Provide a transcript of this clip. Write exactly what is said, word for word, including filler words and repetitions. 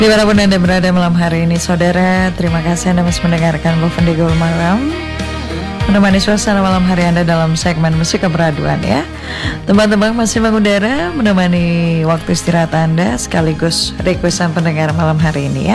Dimanapun Anda berada malam hari ini, saudara, terima kasih Anda masih mendengarkan Boven di Gaul Malam, menemani suasana malam hari Anda dalam segmen musik keperaduan ya. Tembang-tembang masih mengudara, menemani waktu istirahat Anda sekaligus requestan pendengar malam hari ini ya.